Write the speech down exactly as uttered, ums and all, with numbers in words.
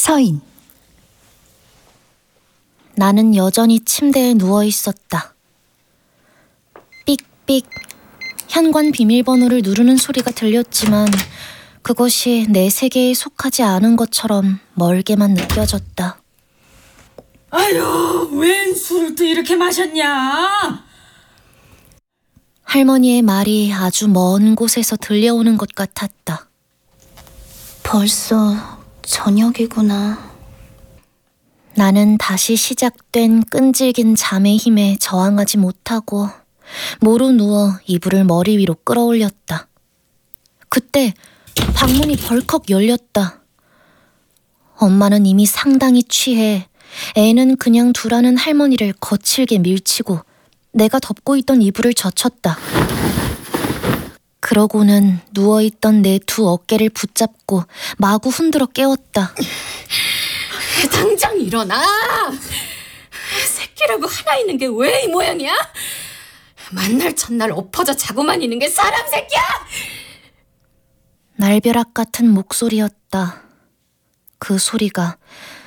서인. 나는 여전히 침대에 누워 있었다. 삑삑 현관 비밀번호를 누르는 소리가 들렸지만 그것이 내 세계에 속하지 않은 것처럼 멀게만 느껴졌다. 아유, 웬 술을 또 이렇게 마셨냐? 할머니의 말이 아주 먼 곳에서 들려오는 것 같았다. 벌써 저녁이구나. 나는 다시 시작된 끈질긴 잠의 힘에 저항하지 못하고 모로 누워 이불을 머리 위로 끌어올렸다. 그때 방문이 벌컥 열렸다. 엄마는 이미 상당히 취해 애는 그냥 두라는 할머니를 거칠게 밀치고 내가 덮고 있던 이불을 젖혔다. 그러고는 누워있던 내 두 어깨를 붙잡고 마구 흔들어 깨웠다. 당장 일어나! 새끼라고 하나 있는 게 왜 이 모양이야? 만날 첫날 엎어져 자고만 있는 게 사람 새끼야! 날벼락 같은 목소리였다. 그 소리가